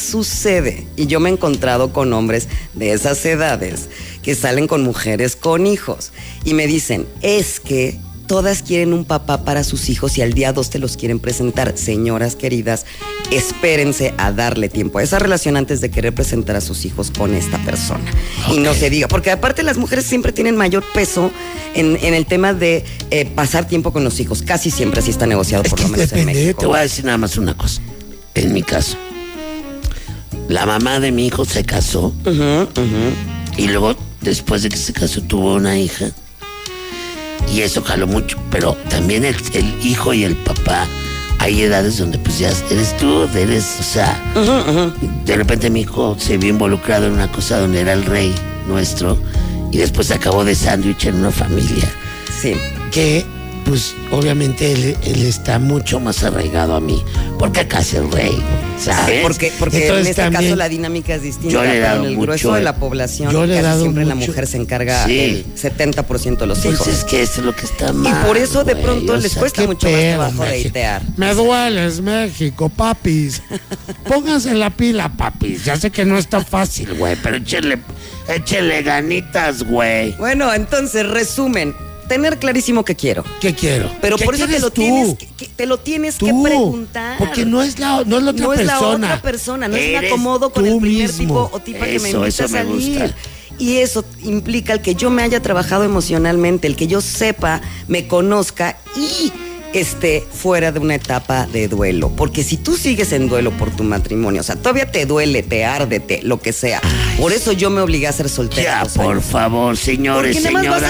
sucede? Y yo me he encontrado con hombres de esas edades que salen con mujeres con hijos y me dicen, es que todas quieren un papá para sus hijos y al día 2 te los quieren presentar. Señoras queridas, espérense a darle tiempo a esa relación antes de querer presentar a sus hijos con esta persona. Okay. Y no se diga, porque aparte las mujeres siempre tienen mayor peso en el tema de pasar tiempo con los hijos. Casi siempre así está negociado, por lo menos en México. Te voy a decir nada más una cosa. En mi caso, la mamá de mi hijo se casó y luego, después de que se casó, tuvo una hija. Y eso caló mucho, pero también el hijo y el papá, hay edades donde pues ya eres tú, o sea, de repente mi hijo se vio involucrado en una cosa donde era el rey nuestro y después acabó de sándwich en una familia. Sí. Que, pues, obviamente él está mucho más arraigado a mí, porque acá es el rey, ¿sabes? Porque en este caso la dinámica es distinta, pero en el grueso de la población casi siempre la mujer se encarga el 70% de los hijos. Pues es que eso es lo que está mal. Y por eso de pronto les cuesta mucho más trabajo deitear. Me dueles, México, papis. Pónganse la pila, papis. Ya sé que no está fácil, güey, pero échele ganitas, güey. Bueno, entonces, resumen. Tener clarísimo qué quiero. ¿Qué quiero? Pero por eso te lo tienes que preguntar. Porque no es la otra persona. No es la otra persona, no es un acomodo con el primer tipo o tipa que me invita a salir. Y eso implica el que yo me haya trabajado emocionalmente, el que yo sepa, me conozca y esté fuera de una etapa de duelo. Porque si tú sigues en duelo por tu matrimonio, o sea, todavía te duele, te arde, lo que sea. Ay, por eso yo me obligué a ser soltera. Ya, por favor, señores, porque nada más vas a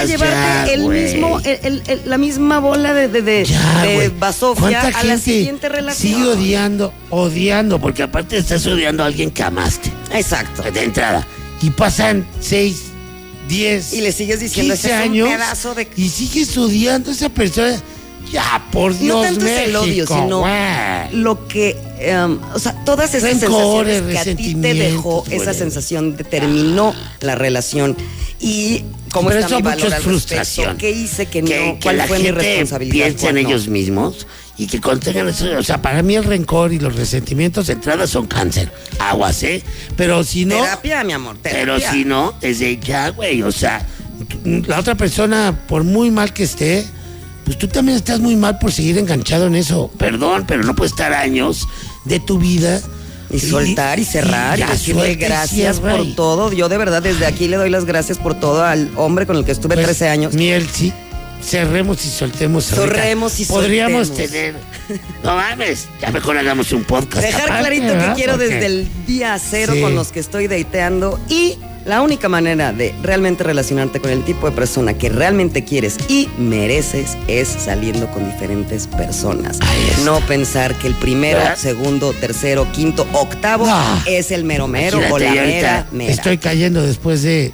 llevarte la misma bola de basofia a la siguiente relación. Sigue odiando, porque aparte estás odiando a alguien que amaste. Exacto. De entrada. Y pasan 6, 10, y le sigues diciendo 15 años, un pedazo de... y sigues odiando a esa persona. Ya, por Dios, no tanto México, es el odio, sino lo que, o sea, todas esas sensaciones que a ti te dejó, esa sensación determinó la relación. Y cómo está mi valor al respecto, qué hice, que no, cuál fue mi responsabilidad. Piensa en ellos mismos y que contengan eso. O sea, para mí el rencor y los resentimientos de entrada son cáncer. Aguas, pero si no... Terapia, mi amor, terapia. Pero si no, es de ya, güey, o sea, la otra persona, por muy mal que esté, pues tú también estás muy mal por seguir enganchado en eso. Perdón, pero no puedes estar años de tu vida y soltar y cerrar y decirle gracias por todo. Yo de verdad desde aquí le doy las gracias por todo al hombre con el que estuve 13 años. Miel, sí. Cerremos y soltemos. Cerremos y podríamos tener. No mames, ya mejor hagamos un podcast. Dejar clarito que quiero desde el día 0 con los que estoy dateando. Y la única manera de realmente relacionarte con el tipo de persona que realmente quieres y mereces es saliendo con diferentes personas. No pensar que el primero, segundo, tercero, quinto, octavo es el mero mero o la mera. Estoy cayendo después de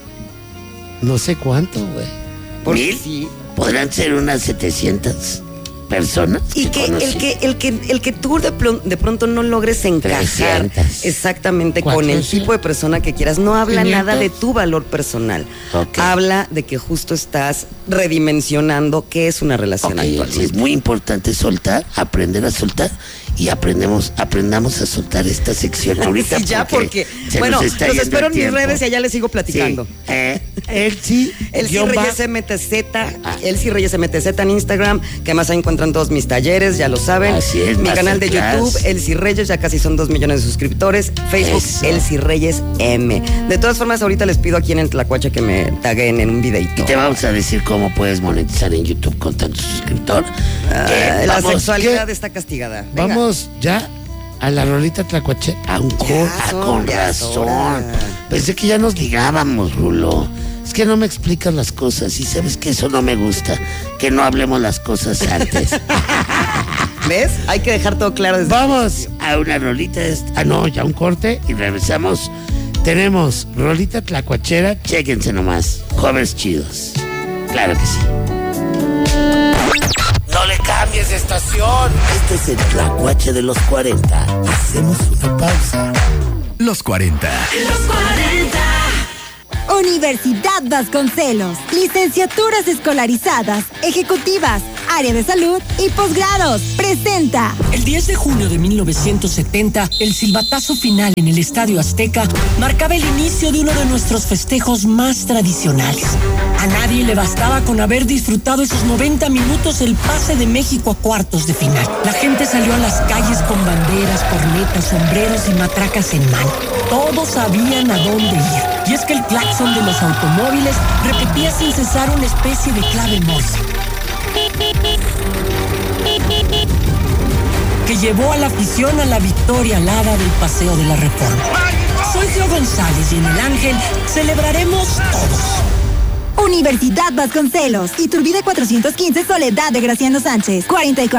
no sé cuánto, güey. ¿1000? Sí. Podrán ser unas 700 personas. Y que el que tú de pronto no logres encajar 300. Exactamente con el tipo de persona que quieras, no habla 500. Nada de tu valor personal. Habla de que justo estás redimensionando qué es una relación actualmente. Es muy importante soltar, aprender a soltar. Y aprendamos a soltar esta sección ahorita. Sí, ya porque bueno, los espero en mis redes y allá les sigo platicando. Elsie Reyes MTZ, Elsie Reyes MTZ en Instagram, que más ahí encuentran todos mis talleres, ya lo saben. Así es. Mi canal de YouTube, Elsie Reyes, ya casi son 2 millones de suscriptores. Facebook, Elsie Reyes M. De todas formas, ahorita les pido aquí en Tlacuache que me taguen en un videito. Y te vamos a decir cómo puedes monetizar en YouTube con tanto suscriptor. La sexualidad está castigada. Venga. Vamos ya a la rolita Tlacuache. Con razón. Pensé que ya nos ligábamos, Rulo. Es que no me explicas las cosas y sabes que eso no me gusta, que no hablemos las cosas antes. ¿Ves? Hay que dejar todo claro desde Vamos a una rolita. Ya un corte y regresamos. Tenemos rolita tlacuachera, chéquense nomás. Covers chidos. Claro que sí. No le cambies de estación. Este es el Tlacuache de los 40. Hacemos una pausa. Los 40. Los 40. Universidad Vasconcelos. Licenciaturas escolarizadas, ejecutivas, área de salud y posgrados. Presenta. El 10 de junio de 1970, el silbatazo final en el Estadio Azteca marcaba el inicio de uno de nuestros festejos más tradicionales. A nadie le bastaba con haber disfrutado esos 90 minutos el pase de México a cuartos de final. La gente salió a las calles con banderas, cornetas, sombreros y matracas en mano. Todos sabían a dónde ir. Y es que el claxon de los automóviles repetía sin cesar una especie de clave Morse, que llevó a la afición a la victoria alada del Paseo de la Reforma. Soy Gio González y en El Ángel celebraremos todos. Universidad Vasconcelos, Iturbide 415, Soledad de Graciano Sánchez,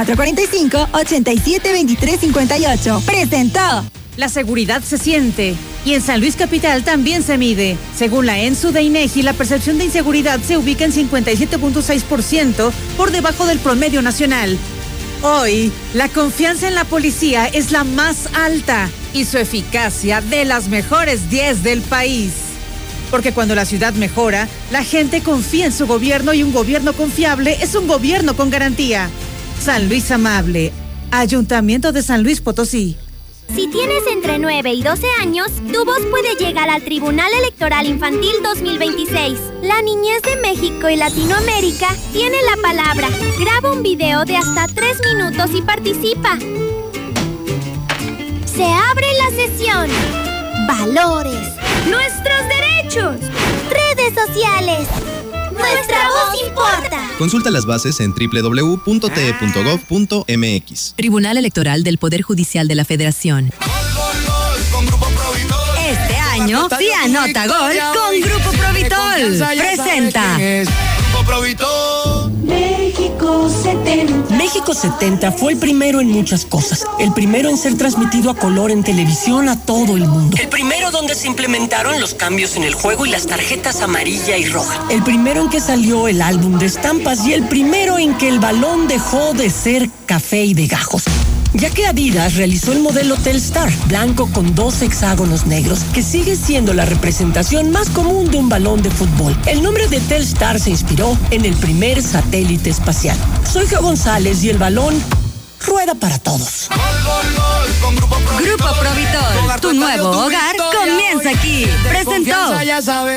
4445-872358. Presentó. La seguridad se siente y en San Luis Capital también se mide. Según la ENSU de INEGI, la percepción de inseguridad se ubica en 57.6% por debajo del promedio nacional. Hoy, la confianza en la policía es la más alta y su eficacia de las mejores 10 del país. Porque cuando la ciudad mejora, la gente confía en su gobierno y un gobierno confiable es un gobierno con garantía. San Luis Amable, Ayuntamiento de San Luis Potosí. Si tienes entre 9 y 12 años, tu voz puede llegar al Tribunal Electoral Infantil 2026. La niñez de México y Latinoamérica tiene la palabra. Graba un video de hasta 3 minutos y participa. Se abre la sesión. Valores. Nuestros derechos. Redes sociales. Nuestra voz importa. Consulta las bases en www.te.gov.mx. Tribunal Electoral del Poder Judicial de la Federación. Este año, sí anota gol con Grupo Provitol. Presenta. México 70. México 70 fue el primero en muchas cosas. El primero en ser transmitido a color en televisión a todo el mundo. El primero donde se implementaron los cambios en el juego y las tarjetas amarilla y roja. El primero en que salió el álbum de estampas y el primero en que el balón dejó de ser café y de gajos. Ya que Adidas realizó el modelo Telstar, blanco con 2 hexágonos negros, que sigue siendo la representación más común de un balón de fútbol. El nombre de Telstar se inspiró en el primer satélite espacial. Soy Gio González y el balón rueda para todos. Grupo Provitol, tu nuevo hogar comienza aquí. Presentó.